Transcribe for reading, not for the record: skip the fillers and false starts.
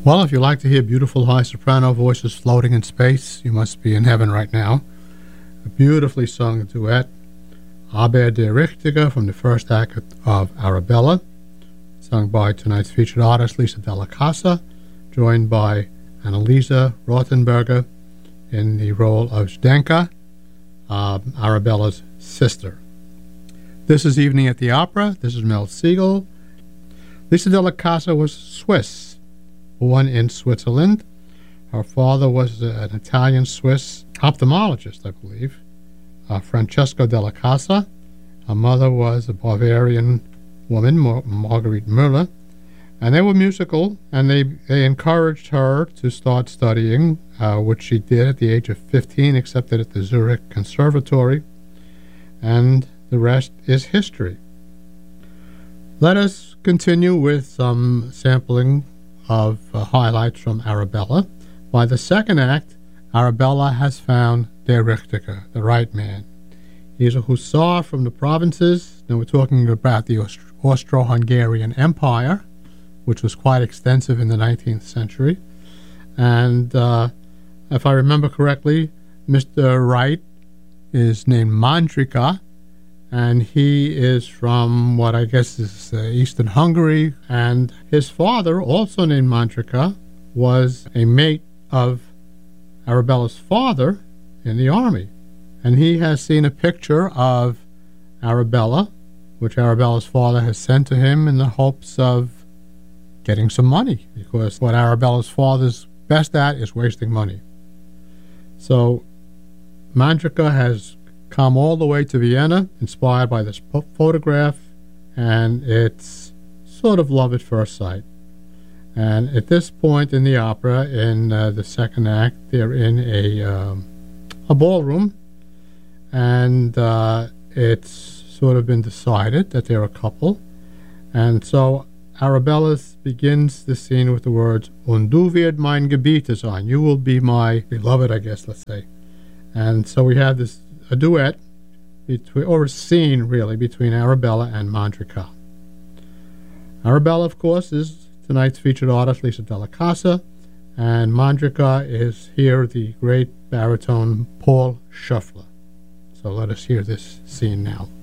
Well, if you like to hear beautiful high soprano voices floating in space, you must be in heaven right now. A beautifully sung duet, Aber der Richtige, from the first act of Arabella, sung by tonight's featured artist Lisa Della Casa, joined by Annalisa Rothenberger in the role of Zdenka, Arabella's sister. This is Evening at the Opera. This is Mel Siegel. Lisa Della Casa was Swiss, born in Switzerland. Her father was an Italian-Swiss ophthalmologist, I believe, Francesco Della Casa. Her mother was a Bavarian woman, Marguerite Müller. And they were musical, and they encouraged her to start studying, which she did at the age of 15, accepted at the Zurich Conservatory, and the rest is history. Let us continue with some sampling of highlights from Arabella. By the second act, Arabella has found Der Richtige, the right man. He's a hussar from the provinces. Now we're talking about the Austro-Hungarian Empire, which was quite extensive in the 19th century. And if I remember correctly, Mr. Wright is named Mandrika, and he is from what I guess is Eastern Hungary. And his father, also named Mandrika, was a mate of Arabella's father in the army. And he has seen a picture of Arabella, which Arabella's father has sent to him in the hopes of getting some money, because what Arabella's father's best at is wasting money. So Mandrika has come all the way to Vienna, inspired by this photograph, and it's sort of love at first sight. And at this point in the opera, in the second act, they're in a ballroom, and it's sort of been decided that they're a couple. And so Arabella begins the scene with the words, Und du wird mein Gebieter sein, you will be my beloved, I guess, let's say. And so we have a duet, or a scene, really, between Arabella and Mandrika. Arabella, of course, is tonight's featured artist, Lisa Della Casa, and Mandrika is here the great baritone Paul Schuffler. So let us hear this scene now.